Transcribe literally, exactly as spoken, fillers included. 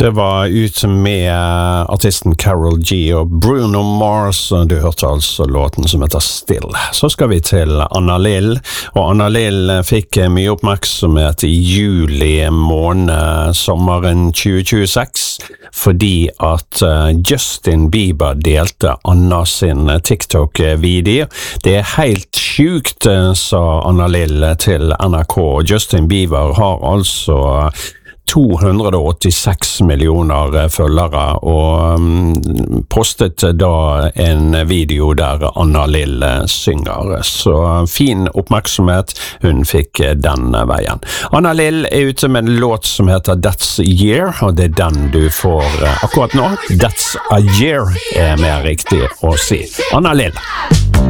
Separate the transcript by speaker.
Speaker 1: Det var ut med artisten Karol G og Bruno Mars, og du hørte altså låten som heter Still. Så skal vi til Anna Lill, og Anna Lill fikk mye oppmerksomhet i juli måned sommeren tjue tjueseks, fordi at Justin Bieber delte Anna sin TikTok-video. Det er helt sjukt, sa Anna Lill til N R K. Justin Bieber har altså to hundre og åttiseks millioner følgere, og um, postet da en video der Anna Lill synger. Så fin oppmerksomhet hun fikk den veien. Anna Lill er ute med en låt som heter That's a Year, og det er den du får akkurat nå. That's a Year er mer riktig å si. Anna Lill.